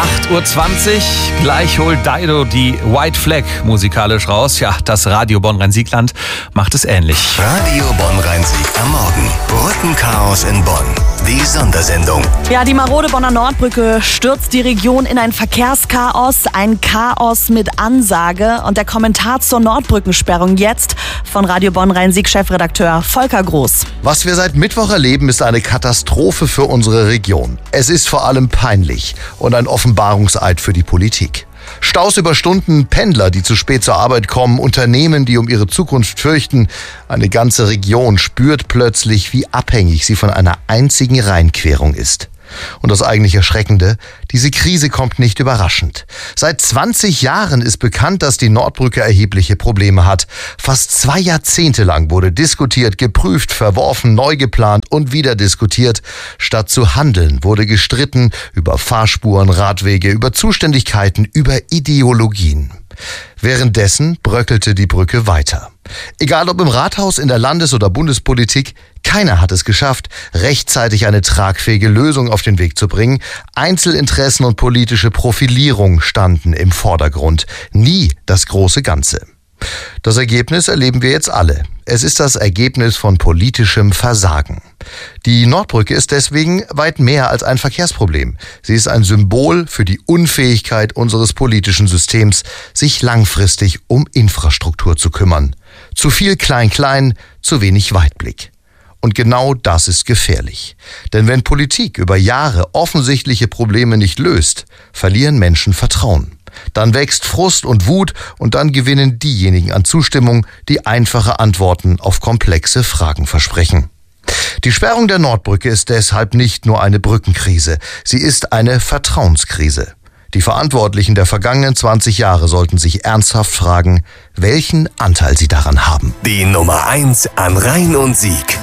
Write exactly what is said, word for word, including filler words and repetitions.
acht Uhr zwanzig, gleich holt Dido die White Flag musikalisch raus. Ja, das Radio Bonn-Rhein-Siegland macht es ähnlich. Radio Bonn-Rhein-Sieg am Morgen. Brückenchaos in Bonn. Die Sondersendung. Ja, die marode Bonner Nordbrücke stürzt die Region in ein Verkehrschaos. Ein Chaos mit Ansage. Und der Kommentar zur Nordbrückensperrung jetzt von Radio Bonn-Rhein-Sieg-Chefredakteur Volker Groß. Was wir seit Mittwoch erleben, ist eine Katastrophe für unsere Region. Es ist vor allem peinlich und ein Offenbarungseid für die Politik. Staus über Stunden, Pendler, die zu spät zur Arbeit kommen, Unternehmen, die um ihre Zukunft fürchten. Eine ganze Region spürt plötzlich, wie abhängig sie von einer einzigen Rheinquerung ist. Und das eigentlich Erschreckende, diese Krise kommt nicht überraschend. Seit zwanzig Jahren ist bekannt, dass die Nordbrücke erhebliche Probleme hat. Fast zwei Jahrzehnte lang wurde diskutiert, geprüft, verworfen, neu geplant und wieder diskutiert. Statt zu handeln, wurde gestritten über Fahrspuren, Radwege, über Zuständigkeiten, über Ideologien. Währenddessen bröckelte die Brücke weiter. Egal ob im Rathaus, in der Landes- oder Bundespolitik, keiner hat es geschafft, rechtzeitig eine tragfähige Lösung auf den Weg zu bringen. Einzelinteressen und politische Profilierung standen im Vordergrund, nie das große Ganze. Das Ergebnis erleben wir jetzt alle. Es ist das Ergebnis von politischem Versagen. Die Nordbrücke ist deswegen weit mehr als ein Verkehrsproblem. Sie ist ein Symbol für die Unfähigkeit unseres politischen Systems, sich langfristig um Infrastruktur zu kümmern. Zu viel Klein-Klein, zu wenig Weitblick. Und genau das ist gefährlich. Denn wenn Politik über Jahre offensichtliche Probleme nicht löst, verlieren Menschen Vertrauen. Dann wächst Frust und Wut und dann gewinnen diejenigen an Zustimmung, die einfache Antworten auf komplexe Fragen versprechen. Die Sperrung der Nordbrücke ist deshalb nicht nur eine Brückenkrise, sie ist eine Vertrauenskrise. Die Verantwortlichen der vergangenen zwanzig Jahre sollten sich ernsthaft fragen, welchen Anteil sie daran haben. Die Nummer eins an Rhein und Sieg.